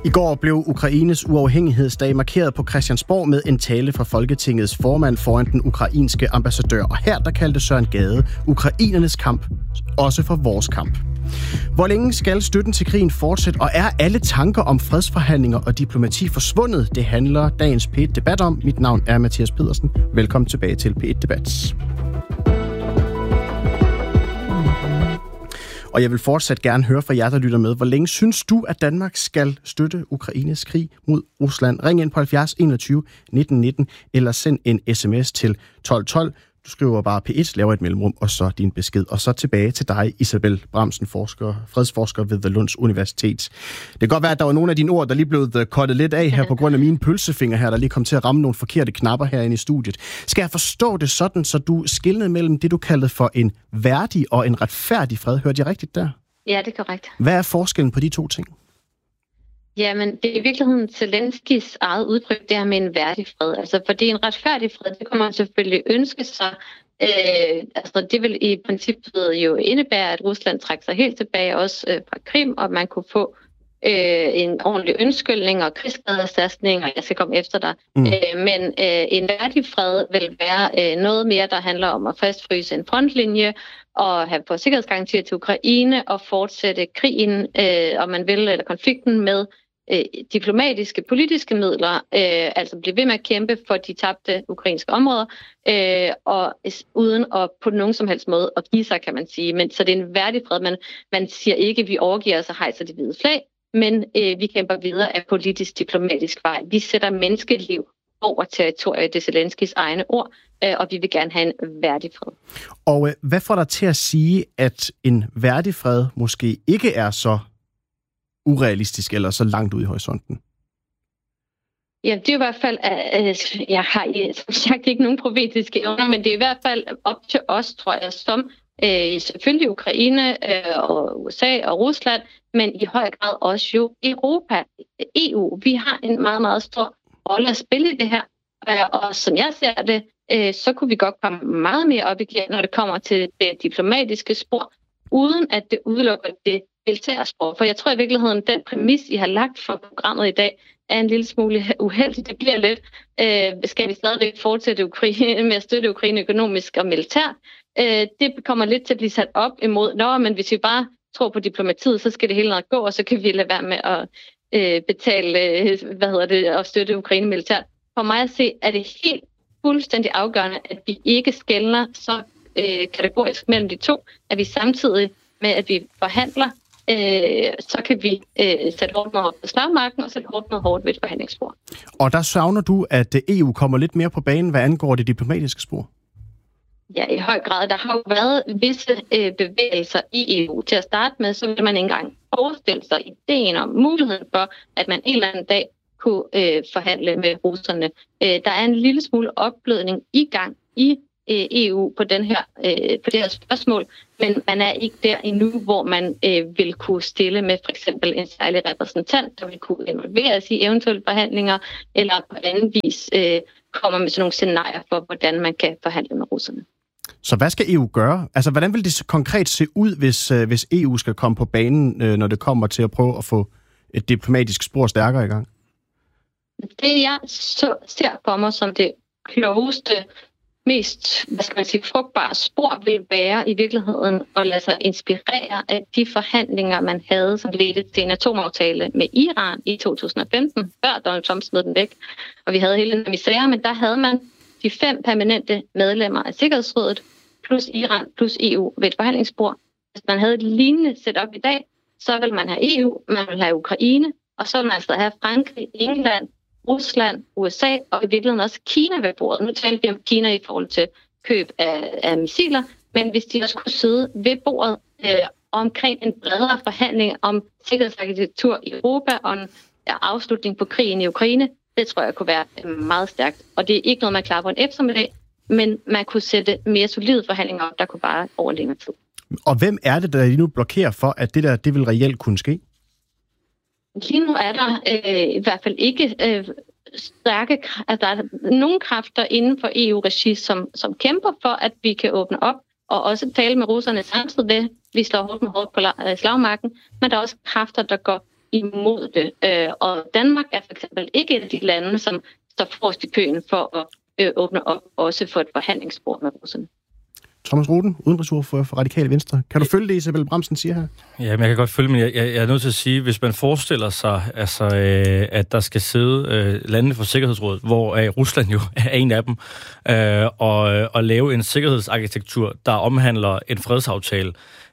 I går blev Ukraines uafhængighedsdag markeret på Christiansborg med en tale fra Folketingets formand foran den ukrainske ambassadør. Og her der kaldte Søren Gade ukrainernes kamp også for vores kamp. Hvor længe skal støtten til krigen fortsætte, og er alle tanker om fredsforhandlinger og diplomati forsvundet? Det handler dagens P1 Debat om. Mit navn er Mathias Pedersen. Velkommen tilbage til P1 Debat. Og jeg vil fortsat gerne høre fra jer, der lytter med. Hvor længe synes du, at Danmark skal støtte Ukraines krig mod Rusland? Ring ind på 70 21 19 19 eller send en sms til 1212. Du skriver bare P1, laver et mellemrum, og så din besked. Og så tilbage til dig, Isabel Bramsen, fredsforsker ved Lunds Universitet. Det kan godt være, at der var nogle af dine ord, der lige blev kottet lidt af her på grund af mine pølsefinger her, der lige kom til at ramme nogle forkerte knapper herinde i studiet. Skal jeg forstå det sådan, så du skelnede mellem det, du kaldede for en værdig og en retfærdig fred? Hørte jeg rigtigt der? Ja, det er korrekt. Hvad er forskellen på de to ting? Jamen, det er i virkeligheden Zelenskis eget udtryk, det her med en værdig fred. Altså, fordi en retfærdig fred, det kunne man selvfølgelig ønske sig. Altså, det vil i princippet jo indebære, at Rusland trækker sig helt tilbage, også fra Krim, og man kunne få en ordentlig undskyldning og krigsskadeerstatning, og jeg skal komme efter dig. Men en værdig fred vil være noget mere, der handler om at fastfryse en frontlinje, og have på sikkerhedsgarantier til Ukraine, og fortsætte krigen, om man vil, eller konflikten med diplomatiske, politiske midler, altså blive ved med at kæmpe for de tabte ukrainske områder, og uden at på nogen som helst måde at give sig, kan man sige. Men, så det er en værdig fred, man siger ikke, at vi overgiver os og hejser det hvide flag, men vi kæmper videre af politisk-diplomatisk vej. Vi sætter menneskeliv over territoriet, det er Zelenskis egne ord, og vi vil gerne have en værdig fred. Og hvad får dig til at sige, at en værdig fred måske ikke er så urealistisk eller så langt ud i horisonten? Ja, det er i hvert fald, jeg har som sagt ikke nogen profetiske evner, men det er i hvert fald op til os, tror jeg, som selvfølgelig Ukraine og USA og Rusland, men i høj grad også jo Europa, EU. Vi har en meget, meget stor rolle at spille i det her, og som jeg ser det, så kunne vi godt komme meget mere op igen, når det kommer til det diplomatiske spor, uden at det udelukker det militære spor. For jeg tror i virkeligheden, den præmis, I har lagt for programmet i dag, er en lille smule uheldig. Det bliver lidt, skal vi stadigvæk fortsætte med at støtte Ukraine økonomisk og militært? Det kommer lidt til at blive sat op imod, men hvis vi bare tror på diplomatiet, så skal det hele nok gå, og så kan vi lade være med at betale, og støtte Ukraine militært. For mig at se, er det helt fuldstændig afgørende, at vi ikke skelner så kategorisk mellem de to, at vi samtidig med, at vi forhandler, så kan vi sætte hårdt med hårdt på slagmarken og sætte hårdt med hårdt ved et forhandlingsspor. Og der savner du, at EU kommer lidt mere på banen, hvad angår det diplomatiske spor? Ja, i høj grad. Der har jo været visse bevægelser i EU. Til at starte med, så vil man ikke engang forestille sig ideen om muligheden for, at man en eller anden dag kunne forhandle med russerne. Der er en lille smule opblødning i gang i EU på det her spørgsmål, men man er ikke der endnu, hvor man vil kunne stille med for eksempel en særlig repræsentant, der vil kunne involveres i eventuelle forhandlinger, eller på anden vis kommer med sådan nogle scenarier for, hvordan man kan forhandle med russerne. Så hvad skal EU gøre? Altså, hvordan vil det konkret se ud, hvis EU skal komme på banen, når det kommer til at prøve at få et diplomatisk spor stærkere i gang? Det, jeg ser for mig som det klogeste, mest, frugtbare spor vil være i virkeligheden at lade sig inspirere af de forhandlinger, man havde, som ledte til en atomaftale med Iran i 2015, før Donald Trump smed den væk. Og vi havde hele den misære, men der havde man de 5 permanente medlemmer af Sikkerhedsrådet, plus Iran, plus EU ved et forhandlingsbord. Hvis man havde et lignende setup i dag, så vil man have EU, man vil have Ukraine, og så vil man altså have Frankrig, England, Rusland, USA og i virkeligheden også Kina ved bordet. Nu taler vi om Kina i forhold til køb af missiler, men hvis de også kunne sidde ved bordet omkring en bredere forhandling om sikkerhedsarkitektur i Europa og en afslutning på krigen i Ukraine, det tror jeg kunne være meget stærkt. Og det er ikke noget, man klarer på en eftermiddag, men man kunne sætte mere solide forhandlinger op, der kunne bare over længere tid. Og hvem er det, der lige nu blokerer for, at det vil reelt kunne ske? Lige nu er der i hvert fald ikke stærke, altså der er nogle kræfter inden for EU-regi, som kæmper for, at vi kan åbne op og også tale med russerne samtidig ved, vi slår hårdt med hårdt på slagmarken, men der er også kræfter, der går imod det. Og Danmark er for eksempel ikke et af de lande, som står forrest i køen for at åbne op også for et forhandlingsspor med russerne. Thomas Rothen, udenrigsordfører for Radikale Venstre. Kan du følge det, Isabel Bramsen siger her? Ja, men jeg kan godt følge, men jeg er nødt til at sige, hvis man forestiller sig, at der skal sidde landene for Sikkerhedsrådet, hvor Rusland jo er en af dem, og lave en sikkerhedsarkitektur, der omhandler en fredsaftale.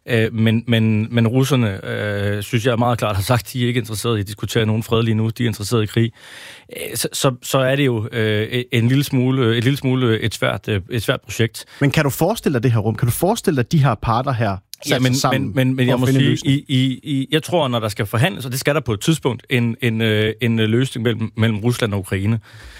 Men russerne, synes jeg meget klart har sagt, de er ikke interesseret i at diskutere nogen fred lige nu, de er interesseret i krig. Så er det jo et lille smule et svært projekt. Men kan du forestille dig det her rum? Kan du forestille dig de her parter her? Ja, men jeg må sige, jeg tror, når der skal forhandles, og det skal der på et tidspunkt, en løsning mellem Rusland og Ukraine,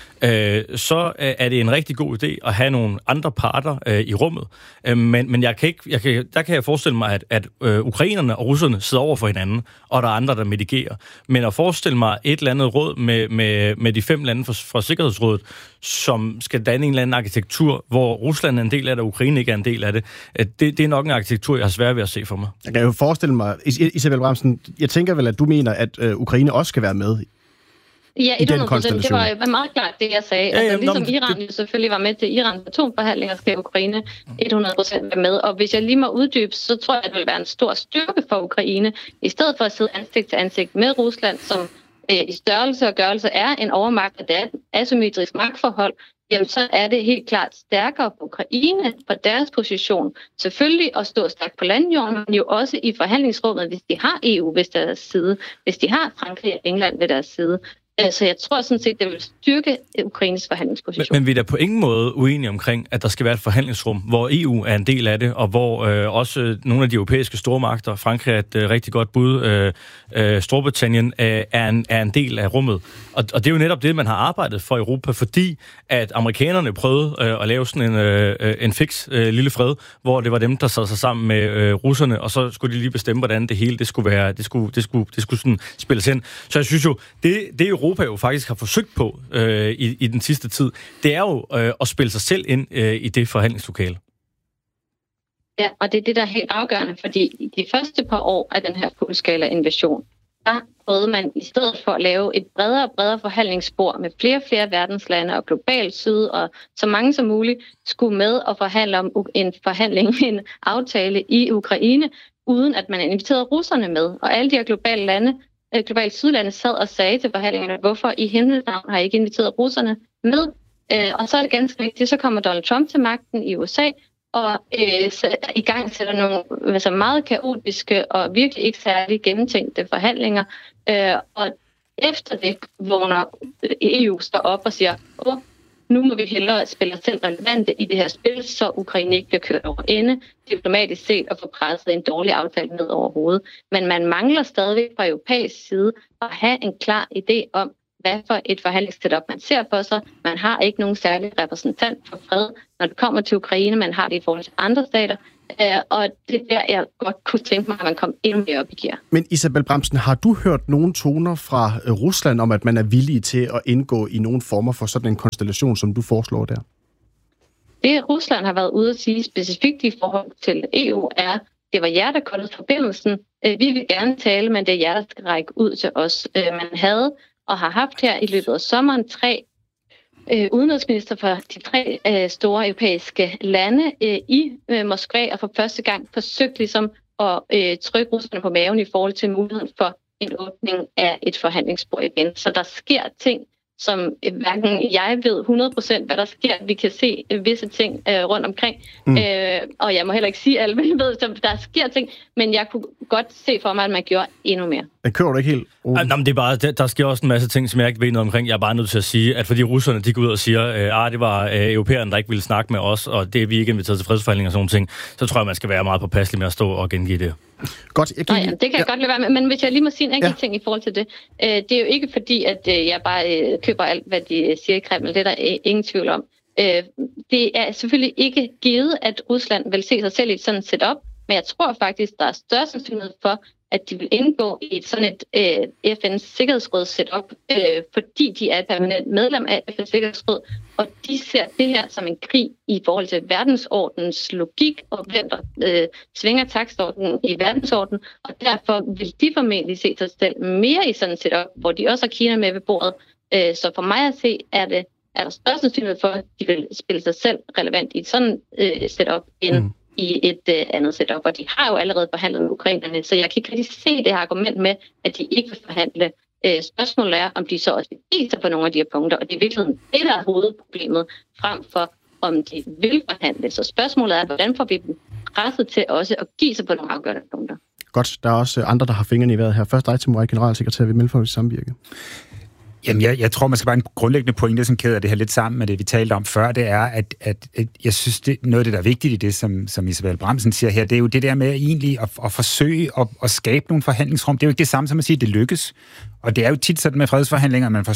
så er det en rigtig god idé at have nogle andre parter i rummet. Men der kan jeg forestille mig, at ukrainerne og russerne sidder over for hinanden, og der er andre, der mitigerer. Men at forestille mig et eller andet råd med de 5 lande fra Sikkerhedsrådet, som skal danne en eller anden arkitektur, hvor Rusland er en del af det, og Ukraine ikke er en del af det, det er nok en arkitektur, jeg har svært ved at se for mig. Jeg kan jo forestille mig, Isabel Bramsen, jeg tænker vel, at du mener, at Ukraine også skal være med. Ja, 100%. Det var meget klart det, jeg sagde. Ja, ligesom Iran jo selvfølgelig var med til Irans atomforhandlinger, skal Ukraine 100% være med. Og hvis jeg lige må uddybe, så tror jeg, at det vil være en stor styrke for Ukraine, i stedet for at sidde ansigt til ansigt med Rusland, som i størrelse og gørelse er en overmagt, og det er et asymmetrisk magtforhold, jamen så er det helt klart stærkere for Ukraine, for deres position. Selvfølgelig at stå stærkt på landjorden, men jo også i forhandlingsrummet, hvis de har EU ved deres side, hvis de har Frankrig og England ved deres side. Så jeg tror sådan set, det vil styrke Ukraines forhandlingsposition. Men vi er da på ingen måde uenige omkring, at der skal være et forhandlingsrum, hvor EU er en del af det, og hvor også nogle af de europæiske stormagter, Frankrig er et rigtig godt bud, Storbritannien er en del af rummet. Og det er jo netop det, man har arbejdet for i Europa, fordi at amerikanerne prøvede at lave sådan en fix lille fred, hvor det var dem, der sad sig sammen med russerne, og så skulle de lige bestemme, hvordan det hele det skulle være, det skulle sådan spilles ind. Så jeg synes jo, det Europa jo faktisk har forsøgt på i den sidste tid, det er jo at spille sig selv ind i det forhandlingslokale. Ja, og det er det, der er helt afgørende, fordi i de første par år af den her fuldskala-invasion, der prøvede man i stedet for at lave et bredere og bredere forhandlingsspor med flere og flere verdenslande og globalt syd, og så mange som muligt skulle med og forhandle om en aftale i Ukraine, uden at man inviterede russerne med. Og alle de her globalt sydlande sad og sagde til forhandlingerne, hvorfor i himlens navn har I ikke inviteret russerne med? Og så er det ganske vigtigt, så kommer Donald Trump til magten i USA, og i gang sætter nogle meget kaotiske og virkelig ikke særlig gennemtænkte forhandlinger. Og efter det vågner EU står op og siger, nu må vi hellere spille os selv relevante i det her spil, så Ukraine ikke bliver kørt over ende, diplomatisk set og få presset en dårlig aftale ned over hovedet. Men man mangler stadigvæk fra europæisk side at have en klar idé om, hvad for et forhandlingssetup man ser for sig. Man har ikke nogen særlig repræsentant for fred, når det kommer til Ukraine. Man har det i forhold til andre stater. Og det der, jeg godt kunne tænke mig, at man kom endnu mere op i gear. Men Isabel Bramsen, har du hørt nogle toner fra Rusland om, at man er villig til at indgå i nogle former for sådan en konstellation, som du foreslår der? Det Rusland har været ude at sige specifikt i forhold til EU er, det var jer, der koldede forbindelsen. Vi vil gerne tale, men det er jer, der skal række ud til os. Man havde og har haft her i løbet af sommeren 3 udenrigsminister fra de 3 store europæiske lande i Moskva, og for første gang forsøgt ligesom at trykke russerne på maven i forhold til muligheden for en åbning af et forhandlingsspor igen. Så der sker ting, som hverken jeg ved 100% hvad der sker. Vi kan se visse ting rundt omkring, og jeg må heller ikke sige alt, men jeg ved, at der sker ting, men jeg kunne godt se for mig, at man gjorde endnu mere. Den kører du ikke helt? Jamen, det er bare, der sker også en masse ting, som jeg ikke ved noget omkring. Jeg er bare nødt til at sige, at fordi russerne de går ud og siger, det var europæerne, der ikke ville snakke med os, og det er vi ikke inviteret til fredsforhandlinger og sådan ting, så tror jeg, man skal være meget påpasselig med at stå og gengive det. Godt, det kan jeg godt lade være med, men hvis jeg lige må sige en enkelt ting i forhold til det. Det er jo ikke fordi, at jeg bare køber alt, hvad de siger i Kreml. Det er der ingen tvivl om. Det er selvfølgelig ikke givet, at Rusland vil se sig selv i sådan et setup, men jeg tror faktisk, der er større sandsynlighed for, at de vil indgå i sådan et FN's Sikkerhedsråd setup, fordi de er et permanent medlem af FN's Sikkerhedsråd, og de ser det her som en krig i forhold til verdensordens logik, og hvem der svinger taktordenen i verdensordenen, og derfor vil de formentlig se sig selv mere i sådan et setup, hvor de også har Kina med ved bordet. Så for mig at se, er der størst sandsynlighed for, at de vil spille sig selv relevant i sådan et setup end i et andet setup. Og de har jo allerede forhandlet med ukrainerne, så jeg kan ikke rigtig se det her argument med, at de ikke vil forhandle. Spørgsmålet er, om de så også vil give sig på nogle af de her punkter, og det er virkelig det, der er hovedproblemet, frem for om de vil forhandle. Så spørgsmålet er, hvordan får vi dem presset til også at give sig på nogle afgørende punkter? Godt, der er også andre, der har fingrene i vejret her. Først dig, Tim White, generalsekretær ved Mellemfolkeligt Samvirke. Jamen, jeg tror, man skal bare en grundlæggende pointe, som kæder det her lidt sammen med det, vi talte om før, det er, at jeg synes, noget af det, der er vigtigt i det, som Isabel Bramsen siger her, det er jo det der med egentlig at forsøge at skabe nogle forhandlingsrum. Det er jo ikke det samme som at sige, at det lykkes. Og det er jo tit sådan med fredsforhandlinger, man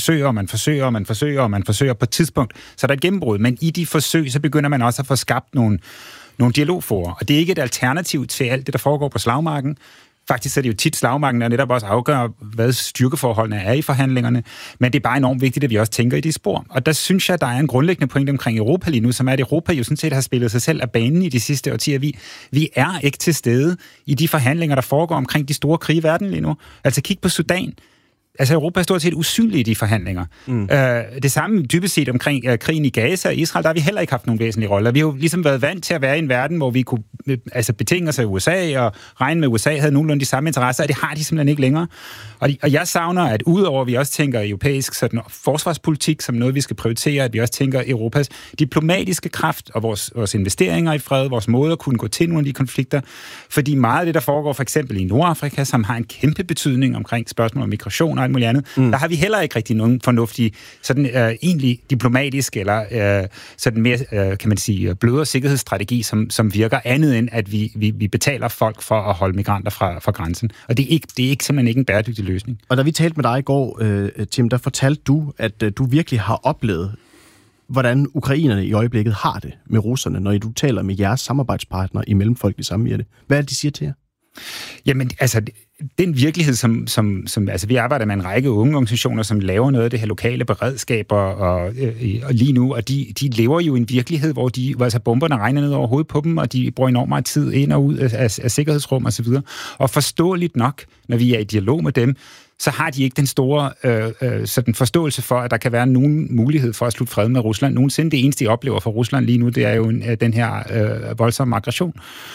forsøger på et tidspunkt, så der er et gennembrud. Men i de forsøg, så begynder man også at få skabt nogle dialogforer. Og det er ikke et alternativ til alt det, der foregår på slagmarken. Faktisk er det jo tit slagmarken, der netop også afgør, hvad styrkeforholdene er i forhandlingerne. Men det er bare enormt vigtigt, at vi også tænker i de spor. Og der synes jeg, at der er en grundlæggende pointe omkring Europa lige nu, som er, at Europa jo sådan set har spillet sig selv af banen i de sidste årtier. Vi er ikke til stede i de forhandlinger, der foregår omkring de store krige i verden lige nu. Altså kig på Sudan. Altså Europa er stort set usynlig i de forhandlinger. Det samme dybest set omkring krigen i Gaza og Israel, der har vi heller ikke haft nogen væsentlige roller. Vi har jo ligesom været vant til at være i en verden, hvor vi kunne betinge os af USA og regne med, at USA havde nogenlunde de samme interesser, og det har de simpelthen ikke længere. Og jeg savner, at udover at vi også tænker europæisk sådan, forsvarspolitik som noget, vi skal prioritere, at vi også tænker Europas diplomatiske kraft og vores investeringer i fred, vores måde at kunne gå til nogle af de konflikter. Fordi meget af det, der foregår for eksempel i Nordafrika, som har en kæmpe betydning omkring spørgsmål om migration og alt muligt andet, der har vi heller ikke rigtig nogen fornuftig, sådan egentlig diplomatisk eller sådan mere, kan man sige, blødere sikkerhedsstrategi, som virker andet end, at vi betaler folk for at holde migranter fra grænsen. Og det er simpelthen ikke en bæredygtig løsning. Og da vi talte med dig i går, Tim, der fortalte du, at du virkelig har oplevet, hvordan ukrainerne i øjeblikket har det med russerne, når du taler med jeres samarbejdspartnere i Mellemfolkeligt Samvirke. Hvad er det, de siger til jer? Jamen, altså, den virkelighed, som altså, vi arbejder med en række unge organisationer, som laver noget af det her lokale beredskaber og lige nu, og de lever jo i en virkelighed, hvor altså bomberne regner ned over hovedet på dem, og de bruger enormt meget tid ind og ud af sikkerhedsrum og så videre. Og forståeligt nok, når vi er i dialog med dem, så har de ikke den store sådan forståelse for, at der kan være nogen mulighed for at slutte fred med Rusland. Nogensinde det eneste, de oplever for Rusland lige nu, det er jo den her voldsomme aggression.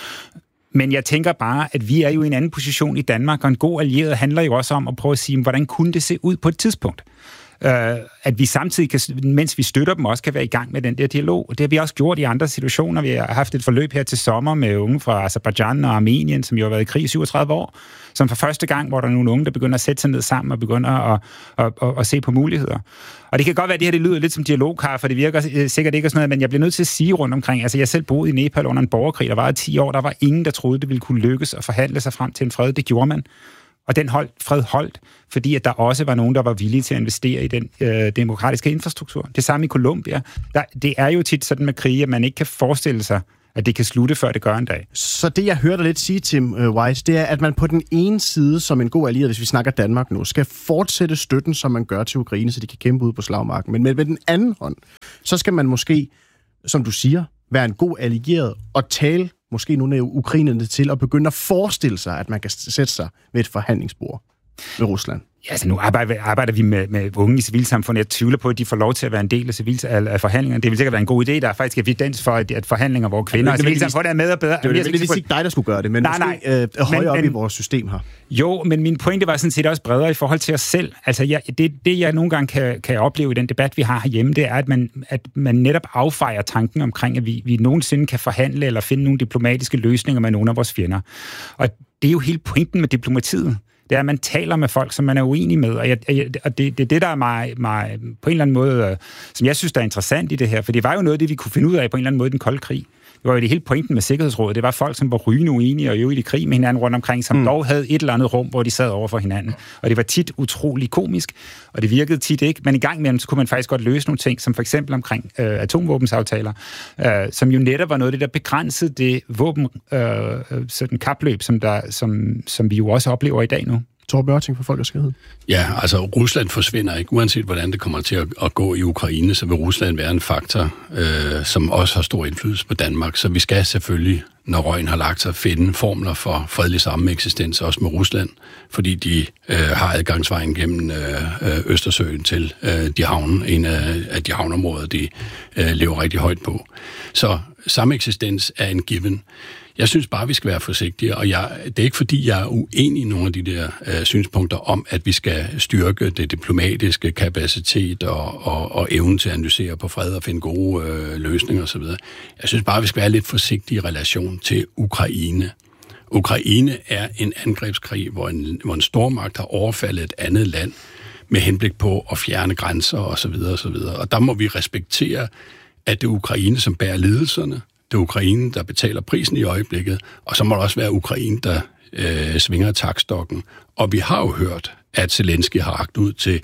Men jeg tænker bare, at vi er jo i en anden position i Danmark, og en god allieret handler jo også om at prøve at sige, hvordan kunne det se ud på et tidspunkt? At vi samtidig, mens vi støtter dem, også kan være i gang med den der dialog. Det har vi også gjort i andre situationer. Vi har haft et forløb her til sommer med unge fra Aserbajdsjan og Armenien, som jo har været i krig i 37 år. Som for første gang, hvor der er nogle unge, der begynder at sætte sig ned sammen og begynder at se på muligheder. Og det kan godt være, at det her det lyder lidt som dialogkaffe, det virker sikkert ikke og sådan noget, men jeg bliver nødt til at sige rundt omkring, altså jeg selv boede i Nepal under en borgerkrig, der var 10 år, der var ingen, der troede, det ville kunne lykkes at forhandle sig frem til en fred. Det gjorde man. Og den fred holdt, fordi at der også var nogen, der var villige til at investere i den demokratiske infrastruktur. Det samme i Colombia. Det er jo tit sådan med krige, at man ikke kan forestille sig, at det kan slutte, før det gør en dag. Så det, jeg hørte dig lidt sige, Tim Wise, det er, at man på den ene side, som en god allieret, hvis vi snakker Danmark nu, skal fortsætte støtten, som man gør til Ukraine, så de kan kæmpe ud på slagmarken. Men med den anden hånd, så skal man måske, som du siger, være en god allieret og tale måske nogle af ukrainerne til at begynde at forestille sig, at man kan sætte sig ved et forhandlingsbord med Rusland. Ja, altså nu arbejder vi med unge i civilsamfundet. Jeg tvivler på, at de får lov til at være en del af forhandlingerne. Det vil sikkert være en god idé. Der er faktisk evidens for, at forhandlinger, hvor kvinder og civilsamfundet er med og bedre. Det vil ikke dig, der skulle gøre det, men måske højere op i vores system her. Jo, men min pointe var sådan set også bredere i forhold til os selv. Altså, det jeg nogle gange kan opleve i den debat, vi har herhjemme, det er, at man netop affejer tanken omkring, at vi nogensinde kan forhandle eller finde nogle diplomatiske løsninger med nogle af vores fjender. Og det er jo hele pointen med diplomatiet. Det er, at man taler med folk, som man er uenig med. Og det er det, der er mig på en eller anden måde, som jeg synes, der er interessant i det her. For det var jo noget af det, vi kunne finde ud af på en eller anden måde i den kolde krig. var jo det hele pointen med Sikkerhedsrådet. Det var folk, som var rygende uenige og i krig med hinanden rundt omkring, som dog havde et eller andet rum, hvor de sad over for hinanden. Og det var tit utrolig komisk, og det virkede tit ikke. Men i gang med dem, så kunne man faktisk godt løse nogle ting, som for eksempel omkring atomvåbensaftaler, som jo netop var noget af det, der begrænsede det våben, sådan kapløb, som vi jo også oplever i dag nu. Torben Ørting for Folk og Sikkerhed. Ja, altså Rusland forsvinder ikke. Uanset hvordan det kommer til at gå i Ukraine, så vil Rusland være en faktor, som også har stor indflydelse på Danmark. Så vi skal selvfølgelig, når røgen har lagt sig, finde formler for fredelig sameksistens også med Rusland, fordi de har adgangsvejen gennem Østersøen til de havne, en af de havneområder, de lever rigtig højt på. Så sameksistens er en given. Jeg synes bare, vi skal være forsigtige, og det er ikke fordi, jeg er uenig i nogle af de der synspunkter om, at vi skal styrke det diplomatiske kapacitet og evnen til at analysere på fred og finde gode løsninger osv. Jeg synes bare, vi skal være lidt forsigtige i relation til Ukraine. Ukraine er en angrebskrig, hvor en stormagt har overfaldet et andet land med henblik på at fjerne grænser osv. osv. Og der må vi respektere, at det er Ukraine, som bærer lidelserne. Det er Ukraine, der betaler prisen i øjeblikket, og så må det også være Ukraine, der svinger taktstokken. Og vi har jo hørt, at Zelensky har rakt ud til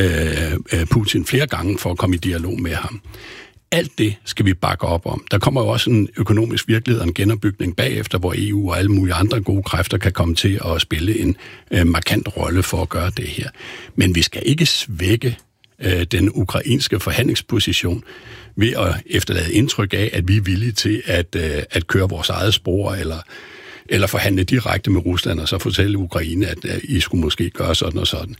Putin flere gange for at komme i dialog med ham. Alt det skal vi bakke op om. Der kommer jo også en økonomisk virkelighed og en genopbygning bagefter, hvor EU og alle mulige andre gode kræfter kan komme til at spille en markant rolle for at gøre det her. Men vi skal ikke svække den ukrainske forhandlingsposition ved at efterlade indtryk af, at vi er villige til at køre vores eget spor, eller forhandle direkte med Rusland, og så fortælle Ukraine, at I skulle måske gøre sådan og sådan.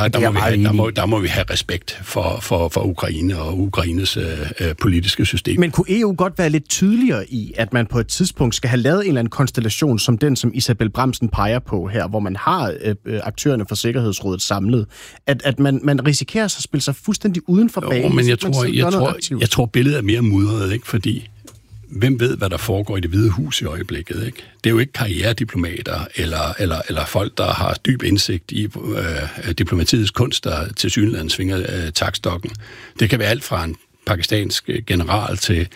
Der må vi have respekt for Ukraine og Ukraines politiske system. Men kunne EU godt være lidt tydeligere i, at man på et tidspunkt skal have lavet en eller anden konstellation, som den, som Isabel Bramsen peger på her, hvor man har aktørerne for Sikkerhedsrådet samlet, at man risikerer at spille sig fuldstændig uden for banen? Men jeg tror billedet er mere mudret, ikke? Fordi hvem ved, hvad der foregår i Det Hvide Hus i øjeblikket, ikke? Det er jo ikke karrierediplomater eller folk, der har dyb indsigt i diplomatiets kunst, der tilsyneladende svinger taktstokken. Det kan være alt fra en pakistansk general til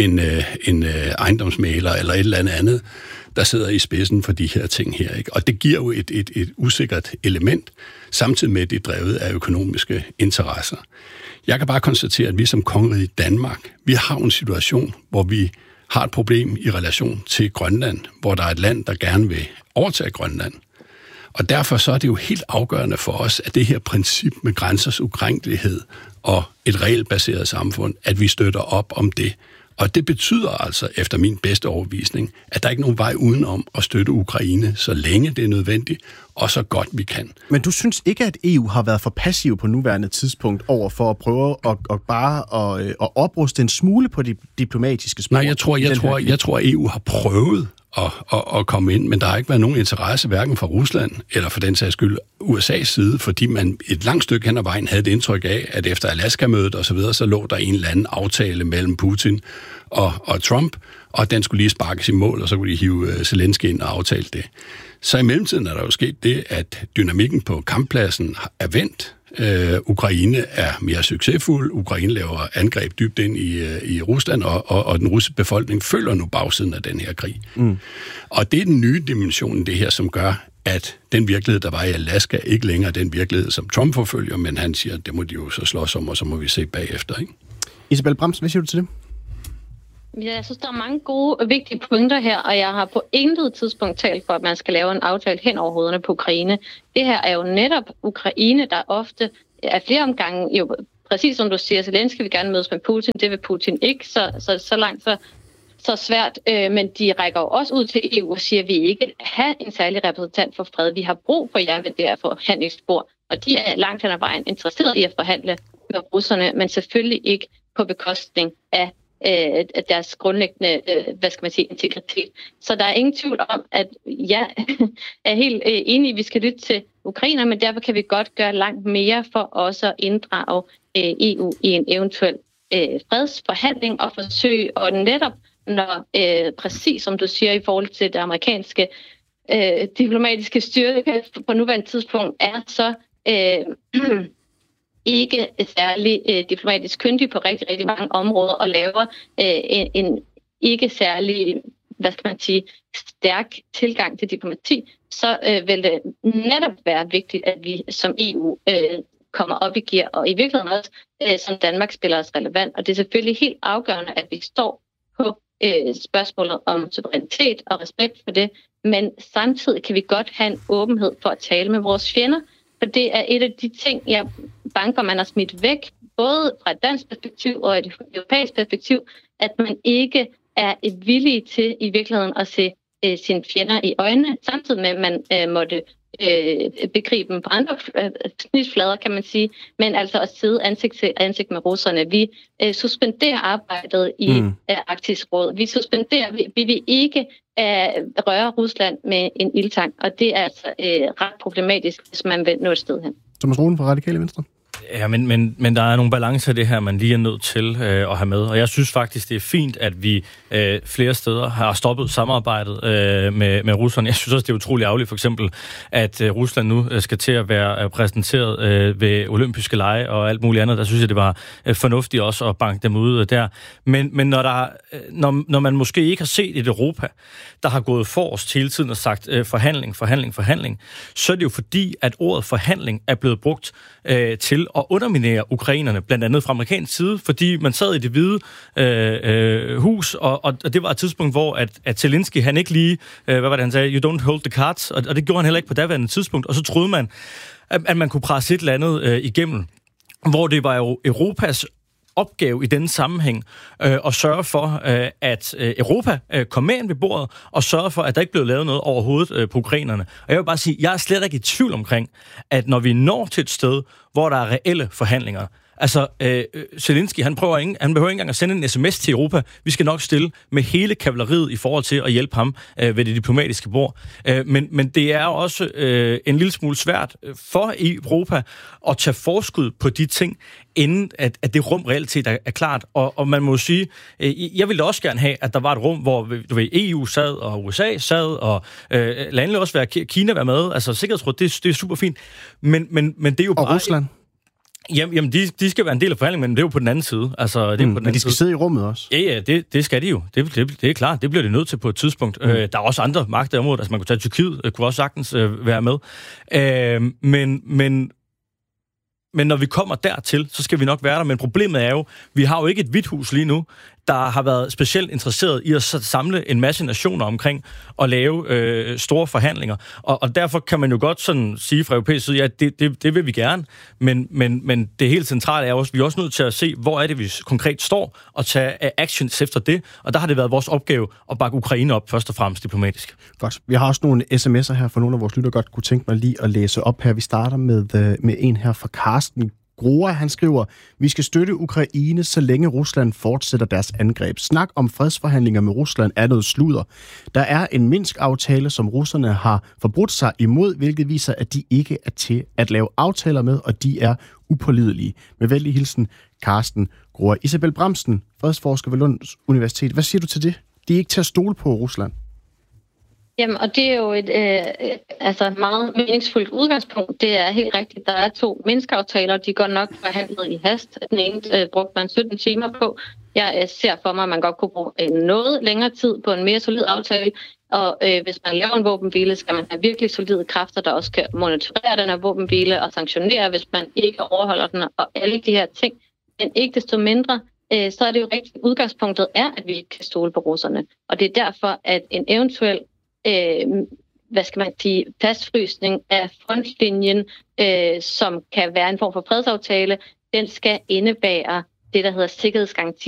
en ejendomsmægler eller et eller andet, der sidder i spidsen for de her ting her, ikke? Og det giver jo et usikkert element, samtidig med, at det er drevet af økonomiske interesser. Jeg kan bare konstatere, at vi som kongerige Danmark, vi har en situation, hvor vi har et problem i relation til Grønland, hvor der er et land, der gerne vil overtage Grønland. Og derfor så er det jo helt afgørende for os, at det her princip med grænsers ukrænkelighed og et regelbaseret samfund, at vi støtter op om det. Og det betyder altså, efter min bedste overbevisning, at der ikke er nogen vej udenom at støtte Ukraine, så længe det er nødvendigt, og så godt vi kan. Men du synes ikke, at EU har været for passiv på nuværende tidspunkt over for at prøve at opruste en smule på de diplomatiske spor? Nej, jeg tror, at EU har prøvet at komme ind, men der har ikke været nogen interesse, hverken fra Rusland eller for den sags skyld USA's side, fordi man et langt stykke hen ad vejen havde et indtryk af, at efter Alaska-mødet og så videre, så lå der en eller anden aftale mellem Putin og Trump, og den skulle lige sparkes i mål, og så kunne de hive Zelensky ind og aftale det. Så i mellemtiden er der jo sket det, at dynamikken på kamppladsen er vendt. Ukraine er mere succesfuld. Ukraine laver angreb dybt ind i Rusland, og den russiske befolkning følger nu bagsiden af den her krig. Mm. Og det er den nye dimension, det her, som gør, at den virkelighed, der var i Alaska, ikke længere er den virkelighed, som Trump forfølger, men han siger, at det må de jo så slås om, og så må vi se bagefter, ikke? Isabel Bramsen, hvad siger du til det? Ja, jeg synes, der er mange gode og vigtige pointer her, og jeg har på intet tidspunkt talt for, at man skal lave en aftale hen over hovederne på Ukraine. Det her er jo netop Ukraine, der ofte er flere omgange, jo præcis som du siger, Zelensky vil gerne mødes med Putin, det vil Putin ikke, så langt så svært, men de rækker jo også ud til EU og siger, at vi ikke have en særlig repræsentant for fred. Vi har brug for jer ved det her forhandlingsspor, og de er langt hen ad vejen interesseret i at forhandle med russerne, men selvfølgelig ikke på bekostning af deres grundlæggende, integritet. Så der er ingen tvivl om, at jeg er helt enig, at vi skal lytte til Ukrainer, men derfor kan vi godt gøre langt mere for også at inddrage EU i en eventuel fredsforhandling og forsøge, og netop når præcis som du siger i forhold til det amerikanske diplomatiske styrke på nuværende tidspunkt er så ikke særlig diplomatisk kyndig på rigtig, rigtig mange områder og laver ikke særlig, stærk tilgang til diplomati, så vil det netop være vigtigt, at vi som EU kommer op i gear, og i virkeligheden også som Danmark spiller os relevant. Og det er selvfølgelig helt afgørende, at vi står på spørgsmålet om suverænitet og respekt for det, men samtidig kan vi godt have en åbenhed for at tale med vores fjender, for det er et af de ting, jeg banker, man har smidt væk, både fra et dansk perspektiv og et europæisk perspektiv, at man ikke er villige til i virkeligheden at se sine fjender i øjnene, samtidig med, at man måtte begribe dem på andre snitflader, kan man sige, men altså at sidde ansigt til ansigt med russerne. Vi suspenderer arbejdet i Arktisk Råd. Vi vil ikke røre Rusland med en ildtang, og det er altså ret problematisk, hvis man vil nå et sted hen. Thomas Roden fra Radikale Venstre. Ja, men der er nogle balancer i det her, man lige er nødt til at have med. Og jeg synes faktisk, det er fint, at vi flere steder har stoppet samarbejdet med russerne. Jeg synes også, det er utroligt ærgerligt, for eksempel, at Rusland nu skal til at være præsenteret ved olympiske lege og alt muligt andet. Der synes jeg, det var fornuftigt også at banke dem ud der. Men når man måske ikke har set et Europa, der har gået forrest hele tiden og sagt forhandling, så er det jo fordi, at ordet forhandling er blevet brugt til at underminere ukrainerne, blandt andet fra amerikansk side, fordi man sad i det hvide hus, og det var et tidspunkt, hvor at Zelensky, han ikke lige, hvad var det, han sagde, you don't hold the cards, og det gjorde han heller ikke på daværende tidspunkt, og så troede man, at man kunne presse et eller andet igennem, hvor det var jo Europas opgave i denne sammenhæng at sørge for, at Europa kom med ind ved bordet, og sørge for, at der ikke blev lavet noget overhovedet på ukrainerne. Og jeg vil bare sige, jeg er slet ikke i tvivl omkring, at når vi når til et sted, hvor der er reelle forhandlinger, altså, Zelensky, han behøver ikke engang at sende en sms til Europa. Vi skal nok stille med hele kavaleriet i forhold til at hjælpe ham ved det diplomatiske bord. Men det er også en lille smule svært for Europa at tage forskud på de ting, inden at det rum reelt set er klart. Og man må sige, jeg ville også gerne have, at der var et rum, hvor EU sad, og USA sad, og landene også Kina være med. Altså, sikkerhedsråd, det er super fint. Men det er jo bare... Og Rusland? Jamen, de skal være en del af forhandlingen, men det er jo på den anden side. Altså, det er på den anden men de skal sidde i rummet også? Ja, det skal de jo. Det er klart, det bliver de nødt til på et tidspunkt. Der er også andre magter i området, altså man kunne tage Tyrkiet, kunne også sagtens være med. Men når vi kommer dertil, så skal vi nok være der. Men problemet er jo, vi har jo ikke et hvidt hus lige nu, der har været specielt interesseret i at samle en masse nationer omkring og lave store forhandlinger. Og derfor kan man jo godt sådan sige fra europæisk side, ja, det vil vi gerne, men det helt centrale er også, vi er også nødt til at se, hvor er det, vi konkret står, og tage actions efter det. Og der har det været vores opgave at bakke Ukraine op, først og fremmest diplomatisk. Godt. Vi har også nogle sms'er her for nogle af vores lytter, godt kunne tænke mig lige at læse op her. Vi starter med en her fra Karsten Groa. Han skriver, vi skal støtte Ukraine, så længe Rusland fortsætter deres angreb. Snak om fredsforhandlinger med Rusland er noget sludder. Der er en Minsk-aftale, som russerne har forbrudt sig imod, hvilket viser, at de ikke er til at lave aftaler med, og de er upålidelige. Med venlig hilsen, Karsten Groa. Isabel Bramsen, fredsforsker ved Lunds Universitet. Hvad siger du til det? De er ikke til at stole på Rusland. Jamen, og det er jo et meget meningsfuldt udgangspunkt. Det er helt rigtigt. Der er 2 Minsk-aftaler, de går nok forhandlet i hast. Den ene brugte man 17 timer på. Jeg ser for mig, at man godt kunne bruge noget længere tid på en mere solid aftale. Og hvis man laver en våbenhvile, skal man have virkelig solide kræfter, der også kan monitorere den her våbenhvile og sanktionere, hvis man ikke overholder den og alle de her ting. Men ikke desto mindre, så er det jo rigtigt. Udgangspunktet er, at vi ikke kan stole på russerne. Og det er derfor, at en eventuel fastfrysning af frontlinjen, som kan være en form for fredsaftale, den skal indebære det, der hedder sikkerhedsgaranti